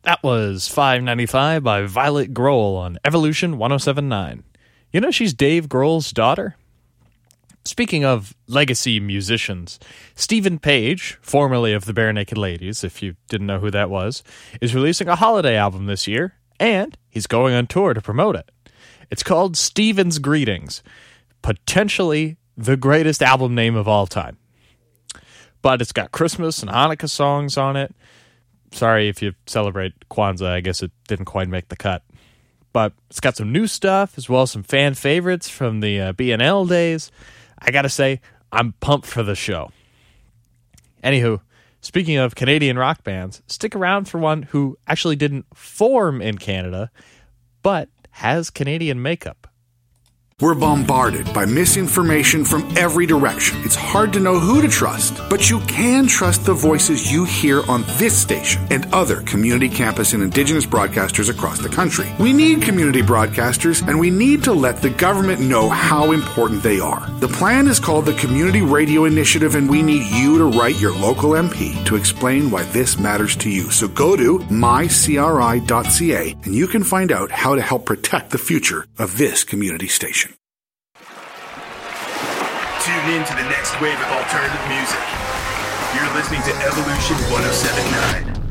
That was 595 by Violet Grohl on Evolution 1079. You know she's Dave Grohl's daughter? Speaking of legacy musicians, Stephen Page, formerly of the Bare Naked Ladies, if you didn't know who that was, is releasing a holiday album this year, and he's going on tour to promote it. It's called Stephen's Greetings, potentially the greatest album name of all time. But it's got Christmas and Hanukkah songs on it. Sorry if you celebrate Kwanzaa, I guess it didn't quite make the cut. But it's got some new stuff, as well as some fan favorites from the B&L days. I gotta say, I'm pumped for the show. Anywho, speaking of Canadian rock bands, stick around for one who actually didn't form in Canada, but has Canadian makeup. We're bombarded by misinformation from every direction. It's hard to know who to trust, but you can trust the voices you hear on this station and other community campus and Indigenous broadcasters across the country. We need community broadcasters, and we need to let the government know how important they are. The plan is called the Community Radio Initiative, and we need you to write your local MP to explain why this matters to you. So go to mycri.ca, and you can find out how to help protect the future of this community station. Tune in to the next wave of alternative music. You're listening to Evolution 1079.